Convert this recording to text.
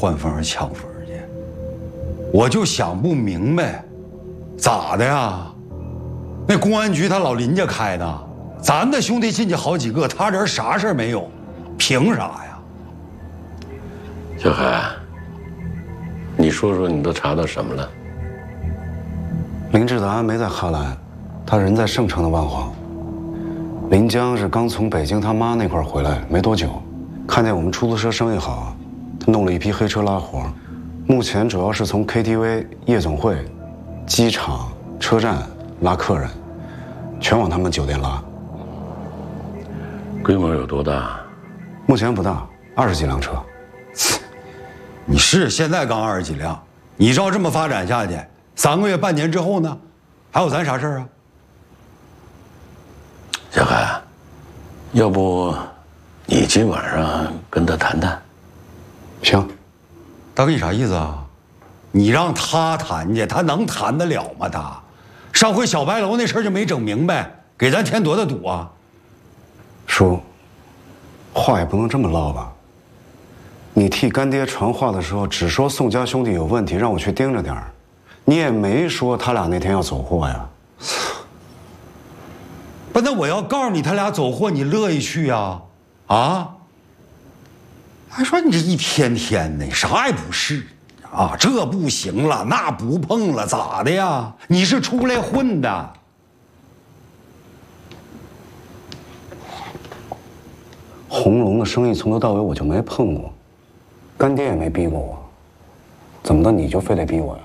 换风抢风去。我就想不明白，咋的呀？那公安局他老林家开的，咱的兄弟进去好几个，他这儿啥事儿没有，凭啥呀？ 小海，你说说你都查到什么了？ 林志达没在哈兰，他人在盛城的万华。林江是刚从北京他妈那块回来没多久，看见我们出租车生意好，他弄了一批黑车拉活。目前主要是从 KTV、夜总会、机场、车站拉客人，全往他们酒店拉。 规模有多大？ 目前不大，20几辆车。 你是现在刚20几辆，你照这么发展下去，3个月、半年之后呢，还有咱啥事儿啊？ 小海，要不你今晚上跟他谈谈？ 行。 大哥，你啥意思啊？你让他谈去，他能谈得了吗？他上回小白楼那事儿就没整明白，给咱添多大堵啊？ 叔，话也不能这么唠吧。你替干爹传话的时候，只说宋家兄弟有问题，让我去盯着点儿，你也没说他俩那天要走货呀。 不，那我要告诉你他俩走货，你乐意去呀？啊？还说你这一天天的啥也不是啊，这不行了，那不碰了，咋的呀？你是出来混的。 红龙的生意从头到尾我就没碰过，干爹也没逼过我，怎么的你就非得逼我呀？